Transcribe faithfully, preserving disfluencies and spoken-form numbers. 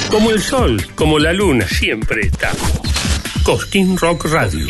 Como el sol, como la luna, siempre está. Cosquín Rock Radio.